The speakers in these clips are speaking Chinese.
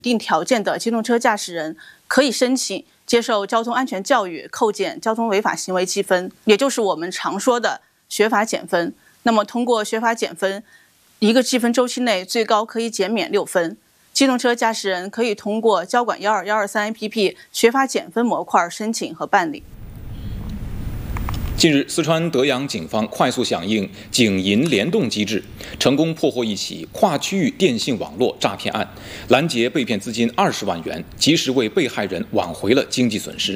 一定条件的机动车驾驶人可以申请接受交通安全教育，扣减交通违法行为积分，也就是我们常说的学法减分。那么通过学法减分，一个计分周期内最高可以减免6分。机动车驾驶人可以通过交管12123 APP 学法减分模块申请和办理。 近日，四川德阳警方快速响应警银联动机制，成功破获一起跨区域电信网络诈骗案，拦截被骗资金20万元，及时为被害人挽回了经济损失。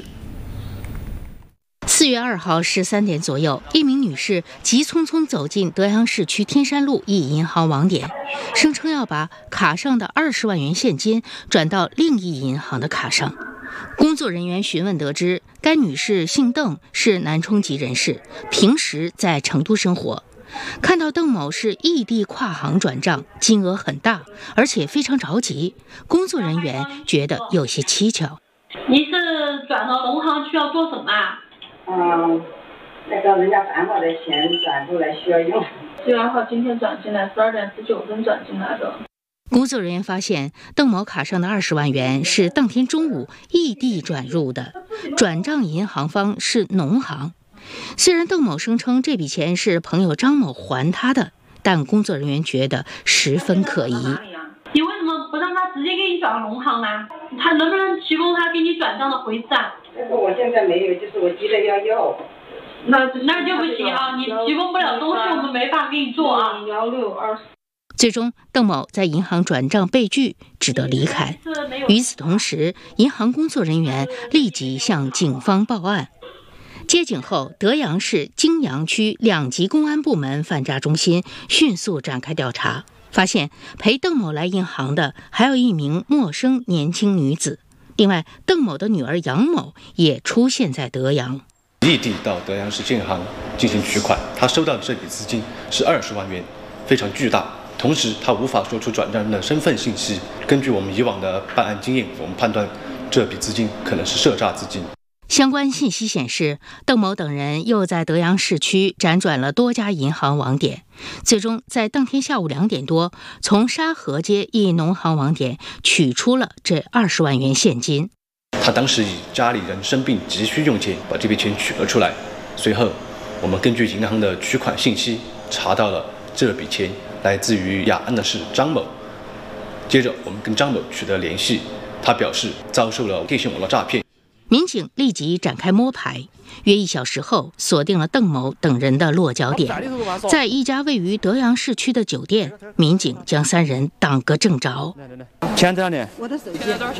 4月2号13点左右，一名女士急匆匆走进德阳市区天山路一银行网点，声称要把卡上的20万元现金转到另一银行的卡上。工作人员询问得知，该女士姓邓，是南充籍人士，平时在成都生活。看到邓某是异地跨行转账，金额很大，而且非常着急，工作人员觉得有些蹊跷。 你是转到农行需要做什么啊？ 那个人家办好的钱转过来需要用。 4月2号今天转进来，12点19分转进来的。 工作人员发现，邓某卡上的20万元是当天中午异地转入的，转账银行方是农行。虽然邓某声称这笔钱是朋友张某还他的，但工作人员觉得十分可疑。 你为什么不让他直接给你转到农行呢？他能不能提供他给你转账的回执啊？ 但是我现在没有，就是我急着要用。 那就不行啊！你提供不了东西，我们没法给你做啊。 最终，邓某在银行转账被拒，只得离开。与此同时，银行工作人员立即向警方报案。接警后，德阳市泾阳区2级公安部门反诈中心迅速展开调查，发现陪邓某来银行的还有一名陌生年轻女子。另外，邓某的女儿杨某也出现在德阳。 异地到德阳市建行进行取款，他收到的这笔资金是20万元，非常巨大。同时，他无法说出转账人的身份信息。根据我们以往的办案经验，我们判断这笔资金可能是涉诈资金。 相关信息显示，邓某等人又在德阳市区辗转了多家银行网点，最终在当天下午2点多，从沙河街一农行网点取出了这20万元现金。 他当时以家里人生病急需用钱，把这笔钱取了出来。随后，我们根据银行的取款信息查到了这笔钱来自于雅安的是张某。接着，我们跟张某取得联系，他表示遭受了电信网络诈骗。 民警立即展开摸排，约1小时后锁定了邓某等人的落脚点，在一家位于德阳市区的酒店，民警将3人当个正着。 钱在哪里？ 我的手机。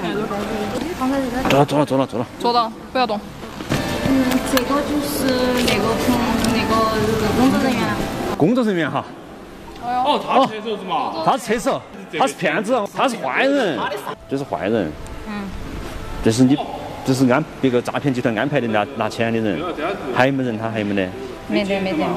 坐到，不要动。 这个就是那个工作人员。 工作人员哈。 哦，他是车手子嘛？ 他是车手，他是骗子，他是坏人，这是坏人。这是别个诈骗集团安排的拿钱的人，还有没人？他还有没得？ 没得。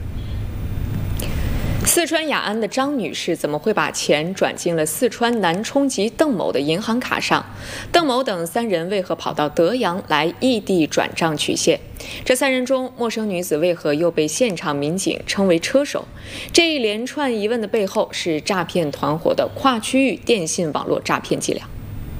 四川雅安的张女士怎么会把钱转进了四川南充籍邓某的银行卡上？邓某等3人为何跑到德阳来异地转账取现？这3人中，陌生女子为何又被现场民警称为车手？这一连串疑问的背后是诈骗团伙的跨区域电信网络诈骗伎俩。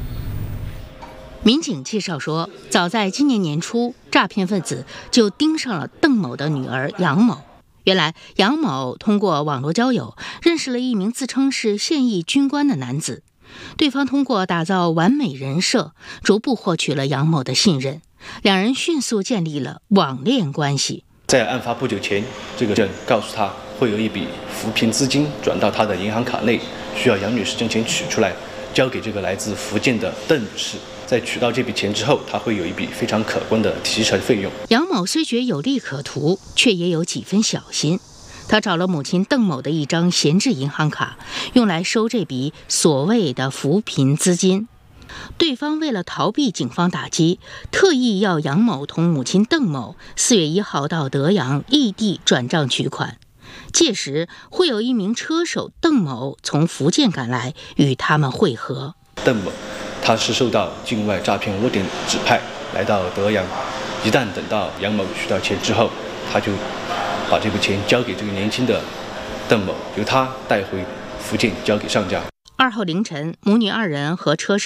民警介绍说，早在今年年初，诈骗分子就盯上了邓某的女儿杨某。原来，杨某通过网络交友认识了一名自称是现役军官的男子，对方通过打造完美人设，逐步获取了杨某的信任，两人迅速建立了网恋关系。 在案发不久前，这个人告诉他会有一笔扶贫资金转到他的银行卡内，需要杨女士将钱取出来，交给这个来自福建的邓女士。在取到这笔钱之后，他会有一笔非常可观的提成费用。 杨某虽觉有利可图，却也有几分小心。他找了母亲邓某的一张闲置银行卡，用来收这笔所谓的扶贫资金。对方为了逃避警方打击，特意要杨某同母亲邓某4月1号到德阳异地转账取款。届时会有一名车手邓某从福建赶来与他们会合。 邓某他是受到境外诈骗窝点指派来到德阳，一旦等到杨某取到钱之后，他就把这笔钱交给这个年轻的邓某，由他带回福建交给上家。 2号凌晨，母女2人和车手